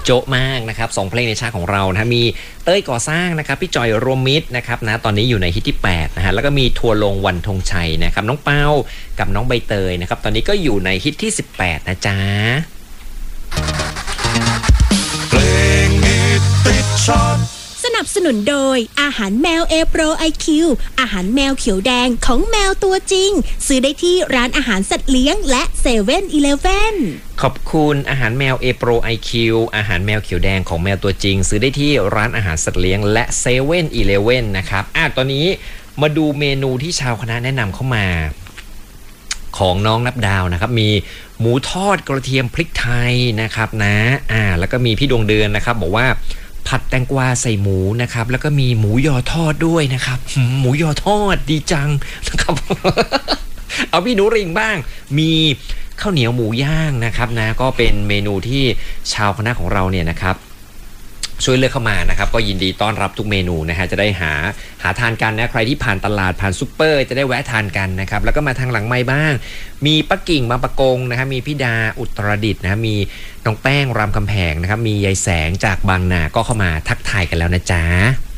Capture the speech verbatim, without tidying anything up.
โจ๊ะมากนะครับสองเพลงในชาร์ตของเรานะมีเต้ยก่อสร้างนะครับพี่จอยรวมมิตรนะครับนะตอนนี้อยู่ในฮิตที่แปดนะฮะแล้วก็มีทัวร์ลงวันธงชัยนะครับน้องเปากับน้องใบเตยนะครับตอนนี้ก็อยู่ในฮิตที่สิบแปดนะจ๊ะเพลงฮิตติดชาร์ตสนับสนุนโดยอาหารแมวเอโปรไอคิวอาหารแมวเขียวแดงของแมวตัวจริงซื้อได้ที่ร้านอาหารสัตว์เลี้ยงและเซเว่นอีเลฟเว่นขอบคุณอาหารแมวเอโปรไอคิวอาหารแมวเขียวแดงของแมวตัวจริงซื้อได้ที่ร้านอาหารสัตว์เลี้ยงและเซเว่นอีเลฟเว่นนะครับอ่ะตอนนี้มาดูเมนูที่ชาวคณะแนะนำเข้ามาของน้องนับดาวนะครับมีหมูทอดกระเทียมพริกไทยนะครับนะอ่าแล้วก็มีพี่ดวงเดือนนะครับบอกว่าผัดแตงกวาใส่หมูนะครับแล้วก็มีหมูยอทอดด้วยนะครับหมูยอทอดดีจังนะครับ เอาพี่หนูริงบ้างมีข้าวเหนียวหมูย่างนะครับนะก็เป็นเมนูที่ชาวคณะของเราเนี่ยนะครับช่วยเลือกเข้ามานะครับก็ยินดีต้อนรับทุกเมนูนะฮะจะได้หาหาทานกันนะใครที่ผ่านตลาดผ่านซุปเปอร์จะได้แวะทานกันนะครับแล้วก็มาทางหลังไม้บ้างมีป้ากิ่งมาประกงนะครับมีพี่ดาอุตรดิตถ์นะมีน้องแป้งรามคำแหงนะครับมียายแสงจากบางนาก็เข้ามาทักทายกันแล้วนะจ๊ะ